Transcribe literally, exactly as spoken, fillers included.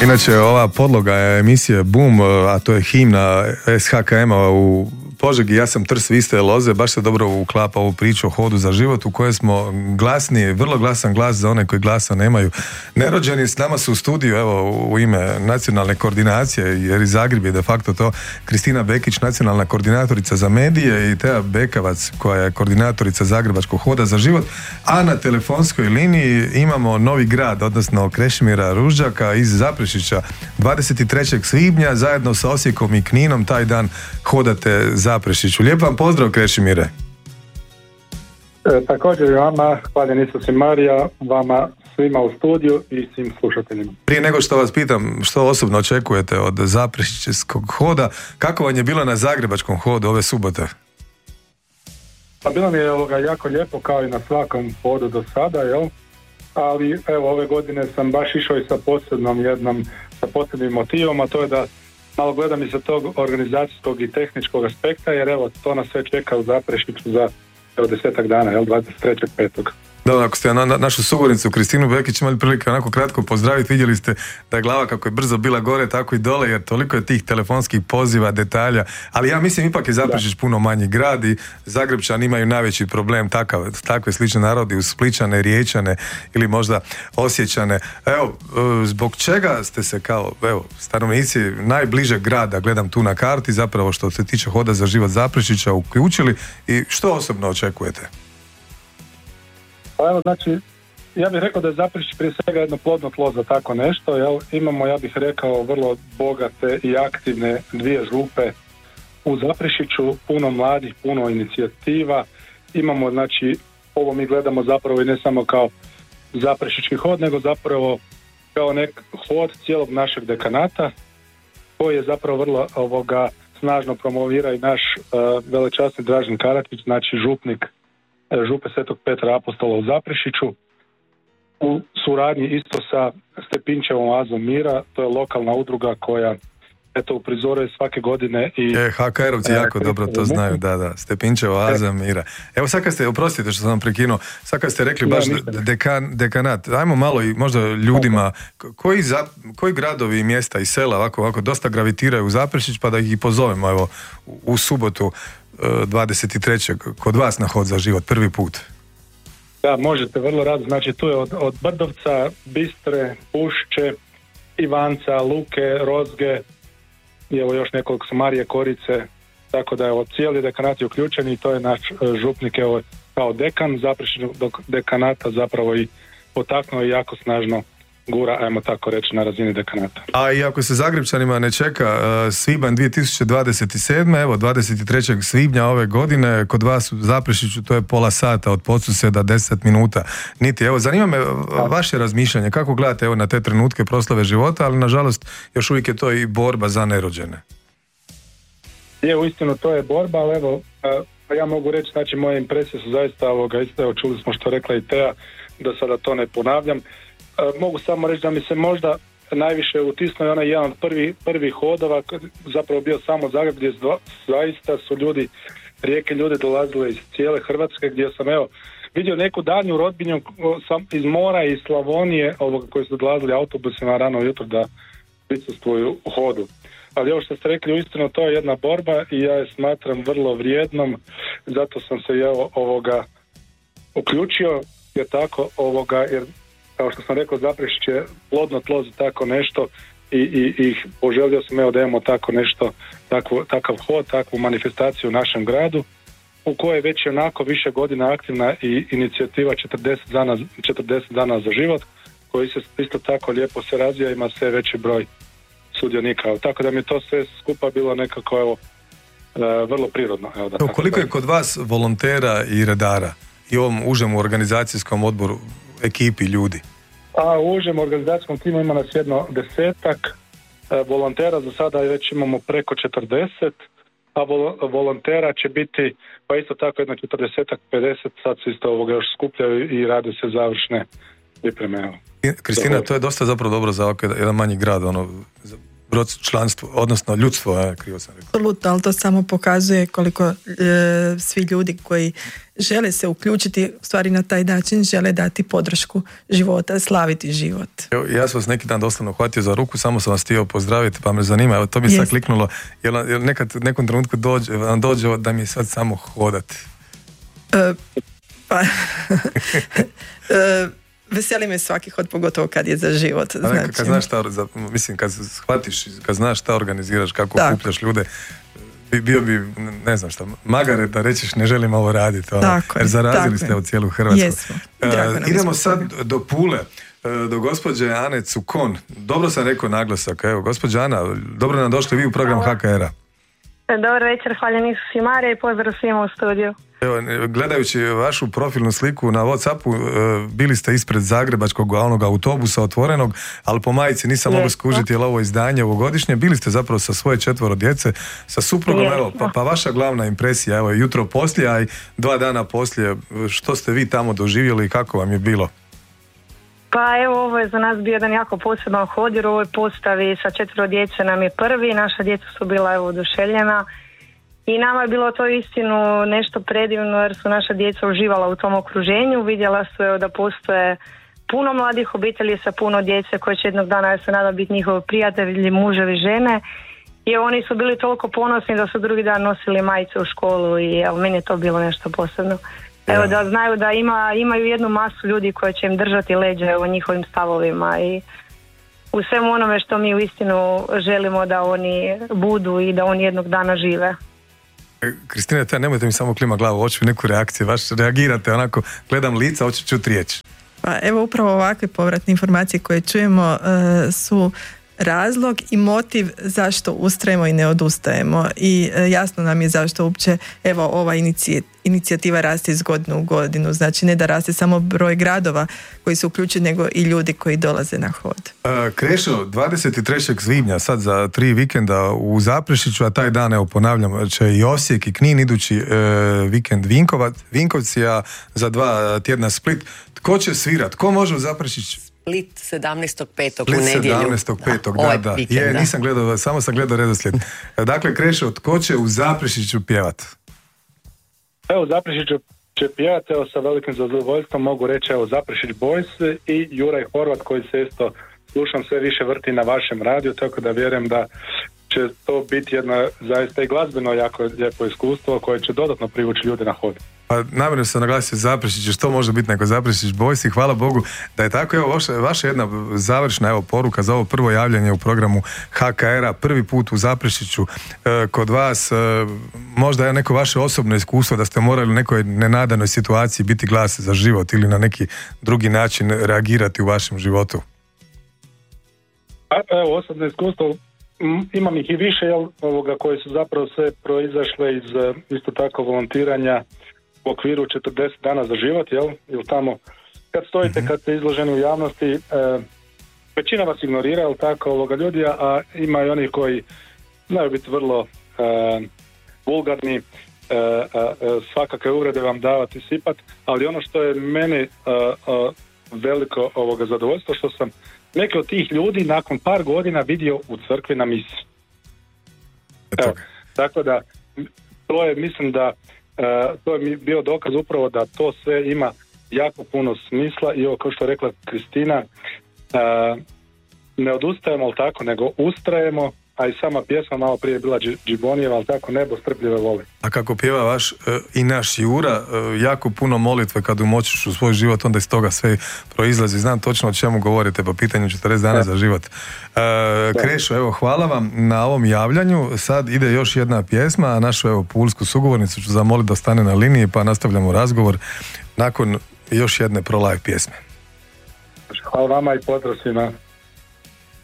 Inače, ova podloga emisije Boom, a to je himna S H K M-a u Požegi, ja sam Trs, vi ste Loze, baš se dobro uklapa ovu priču o hodu za život u kojoj smo glasni, vrlo glasan glas za one koji glasa nemaju. Nerođeni s nama su u studiju, evo, u ime nacionalne koordinacije, jer iz Zagreb je de facto to Kristina Bekić, nacionalna koordinatorica za medije, i Teja Bekavac, koja je koordinatorica Zagrebačkog hoda za život, a na telefonskoj liniji imamo Novi Grad, odnosno Krešimira Ružđaka iz Zaprešića. dvadeset trećeg svibnja zajedno sa Osijekom i Kninom taj dan hodate Zaprešiću. Lijep vam pozdrav, Krešimire. E, također i vama, hvaljen Isus i Marija, vama svima u studiju i svim slušateljima. Prije nego što vas pitam što osobno očekujete od Zaprešićskog hoda, kako vam je bilo na Zagrebačkom hodu ove subote? Pa bilo mi je ovoga jako lijepo, kao i na svakom hodu do sada, jel? Ali evo, ove godine sam baš išao i sa posebnom jednom, sa posebnim motivom, a to je da malo gledam i sa tog organizacijskog i tehničkog aspekta, jer evo, to nas sve čeka u Zaprešiću za evo, desetak dana, jel, dvadeset trećeg petog Da, ako ste na, na, našu sugovornicu Kristinu Bekić imali prilike onako kratko pozdraviti, vidjeli ste da je glava kako je brzo bila gore, tako i dole, jer toliko je tih telefonskih poziva, detalja, ali ja mislim ipak je Zaprešić puno manji grad i Zagrebčani imaju najveći problem, takav, takve slične narodi uz Splićane, Riječane ili možda Osječane. Evo, zbog čega ste se kao, evo, stanovnici najbližeg grada, gledam tu na karti, zapravo što se tiče hoda za život Zaprešića, uključili i što osobno očekujete? Pa evo, znači, ja bih rekao da je Zaprešić prije svega jedno plodno tlo za tako nešto, jel? Imamo, ja bih rekao, vrlo bogate i aktivne dvije župe u Zaprešiću, puno mladih, puno inicijativa, imamo, znači, ovo mi gledamo zapravo i ne samo kao Zaprešićki hod, nego zapravo kao nek hod cijelog našeg dekanata, koji je zapravo vrlo ovoga snažno promovira i naš uh, velečasni Dražen Karatić, znači župnik župe Svetog Petra Apostola u Zaprešiću, u suradnji isto sa Stepinčevom Azom Mira, to je lokalna udruga koja eto uprizoruje svake godine i... E, ha ka erovci jako e, dobro to znaju, da, da, Stepinčeva Aza Mira. Evo sad kad ste, oprostite što sam vam prekinuo, sad kad ste rekli baš ja, dekan, dekanat, ajmo malo i možda ljudima, koji, za, koji gradovi i mjesta i sela ovako, ovako dosta gravitiraju u Zaprešić, pa da ih i pozovemo, evo, u, u subotu dvadeset trećeg kod vas na hod za život, prvi put. Da, možete, vrlo rado. Znači tu je od, od Brdovca, Bistre, Pušće, Ivanca, Luke, Rozge i evo još nekoliko su Marije, Korice, tako da je evo cijeli dekanat je uključen i to je naš župnik evo kao dekan Zaprešićkog dekanata zapravo i potaknuo i jako snažno gura, ajmo tako reći, na razini dekanata. A i ako se Zagrebčanima ne čeka uh, svibanj dvije tisuće dvadeset sedme evo dvadeset trećeg svibnja ove godine kod vas u Zaprešiću to je pola sata od Podsuseda, deset minuta. Niti, evo, zanima me vaše razmišljanje, kako gledate evo na te trenutke proslave života, ali nažalost još uvijek je to i borba za nerođene. Je, uistinu to je borba, ali evo, uh, ja mogu reći, znači moje impresije su zaista ovoga, isto evo čuli smo što rekla i Teja, da sada to ne ponavljam. Mogu samo reći da mi se možda najviše utisnuo onaj jedan od prvi, prvih hodova, zapravo bio samo Zagreb, gdje zaista su ljudi, rijeke ljudi dolazile iz cijele Hrvatske, gdje sam evo vidio neku daljnju rodbinu sam iz mora i Slavonije ovoga, koji su dolazili autobusima rano jutro da prisustvuju u hodu. Ali ovo što ste rekli, uistinu to je jedna borba i ja je smatram vrlo vrijednom, zato sam se evo ovoga uključio, jer tako ovoga, jer kao što sam rekao, Zaprešić je plodno tlo za tako nešto i, i, i poželio sam evo da imamo tako nešto, takvu, takav hod, takvu manifestaciju u našem gradu, u kojoj već je onako više godina aktivna i inicijativa četrdeset dana, četrdeset dana za život, koji se isto tako lijepo se razvija, ima sve veći broj sudionika. Tako da mi je to sve skupa bilo nekako evo, vrlo prirodno. Evo, da evo, koliko je kod vas volontera i redara i ovom užem organizacijskom odboru, ekipi ljudi? A u užem organizacijskom timu ima nas jedno desetak, e, volontera za sada već imamo preko četrdeset, a vol, volontera će biti pa isto tako jedno četrdesetak, pedeset, sad se isto ovoga još skupljaju i rade se završne pripreme. Kristina, to je dosta zapravo dobro za ovako jedan manji grad, ono, članstvo, odnosno ljudstvo, je, krivo sam rekao. Apsolutno, ali to samo pokazuje koliko e, svi ljudi koji žele se uključiti, u stvari na taj način žele dati podršku života, slaviti život. Evo, ja sam vas neki dan doslovno hvatio za ruku, samo sam vas htio pozdraviti, pa me zanima, evo, to mi je sad kliknulo, jer, jer nekad nekom trenutku dođe, vam dođe da mi je sad samo hodati. E, pa... e, veseli me svaki hod, pogotovo kad je za život. Znači. Nekad, kad znaš šta, mislim, kad shvatiš, kad znaš šta organiziraš, kako tako. Okupljaš ljude, bio bi, ne znam šta, magare da rećeš ne želim ovo raditi, ono, tako jer zarazili tako ste u cijelu Hrvatsku. Jesmo. Uh, idemo sad do Pule, uh, do gospođe Ane Cukon. Dobro sam rekao naglasak, evo, gospođa Ana, dobro nam došli vi u program H K R-a. Dobar večer, hvala Isus Marija i pozdrav svima u studiju. Evo, gledajući vašu profilnu sliku na WhatsAppu, bili ste ispred zagrebačkog onog autobusa otvorenog, ali po majici nisam mogao skužiti, jer ovo izdanje ovogodišnje, bili ste zapravo sa svoje četvoro djece, sa suprugom, evo, pa, pa vaša glavna impresija, evo, jutro poslije, a i dva dana poslije, što ste vi tamo doživjeli i kako vam je bilo? Pa evo, ovo je za nas bio jedan jako poseban hod, jer u ovoj postavi sa četvero djece nam je prvi, naša djeca su bila evo oduševljena i nama je bilo to istinu nešto predivno, jer su naša djeca uživala u tom okruženju, vidjela su evo da postoje puno mladih obitelji sa puno djece koje će jednog dana, ja se nadam, biti njihovi prijatelji, muževi, žene, i oni su bili toliko ponosni da su drugi dan nosili majice u školu i evo, meni je to bilo nešto posebno. Evo, da znaju da ima, imaju jednu masu ljudi koji će im držati leđa u njihovim stavovima i u svemu onome što mi uistinu želimo da oni budu i da oni jednog dana žive. Kristina, te nemojte mi samo klima glavu, hoću neku reakciju, vaš reagirate onako, gledam lica, hoću čuti riječ. Pa evo, upravo ovakve povratne informacije koje čujemo uh, su razlog i motiv zašto ustrajemo i ne odustajemo i e, jasno nam je zašto uopće evo ova inicije, inicijativa raste iz godine u godinu, znači ne da raste samo broj gradova koji su uključeni, nego i ljudi koji dolaze na hod. Uh, Krešo, dvadeset trećeg svibnja sad za tri vikenda u Zaprešiću, a taj dan, evo ponavljam, će i Osijek i Knin, idući uh, vikend Vinkovac, Vinkovci, a za dva tjedna Split. Tko će svirat? Tko može u Zaprešić? Split sedamnaestog petog Split u nedjelju. sedamnaestog petog da, da. Vikend, je, da. nisam gledao, samo sam gledao redoslijed. Dakle, Krešo, tko će u Zaprešiću pjevat? Evo, Zaprešiću će pjevat, evo, sa velikim zadovoljstvom mogu reći, evo, Zaprešić Boys i Juraj Horvat, koji se isto, slušam, sve više vrti na vašem radiju, tako da vjerujem da će to biti jedno zaista i glazbeno jako lijepo iskustvo koje će dodatno privući ljude na hod. Pa namjerno sam naglasio Zaprešić, što može biti neko Zaprešić Boys i hvala Bogu da je tako. Evo vaša, vaša jedna završna evo poruka za ovo prvo javljanje u programu H K R-a, prvi put u Zaprešiću e, kod vas, e, možda je neko vaše osobno iskustvo da ste morali u nekoj nenadanoj situaciji biti glas za život ili na neki drugi način reagirati u vašem životu. A, evo, osobno iskustvo, imam ih i više, jel, ovoga, koje su zapravo sve proizašle iz isto tako volontiranja u okviru četrdeset dana za život, jel, jel tamo kad stojite, mm-hmm. kad ste izloženi u javnosti, e, većina vas ignorira, jel tako, ovoga ljudi, a ima i oni koji znaju biti vrlo e, vulgarni, e, e, svakakve uvrede vam davati, sipat, ali ono što je meni e, e, veliko ovoga zadovoljstvo, što sam neki od tih ljudi nakon par godina vidio u crkvi na misi. Evo, tako da to je, mislim da uh, to je bio dokaz upravo da to sve ima jako puno smisla i ovo, kao što je rekla Kristina, uh, ne odustajemo, ali tako, nego ustrajemo, a i sama pjesma malo prije je bila Džibonijeva, ali tako, nebo strpljive voli. A kako pjeva vaš e, i naš Jura, e, jako puno molitve kad umočiš u svoj život, onda iz toga sve proizlazi. Znam točno o čemu govorite po pitanju četrdeset dana ja. za život. E, Krešo, evo, hvala vam na ovom javljanju. Sad ide još jedna pjesma, a našu evo pulsku sugovornicu ću zamoliti da stane na liniji, pa nastavljamo razgovor nakon još jedne Pro Live pjesme. Hvala vama i pozdrav svima.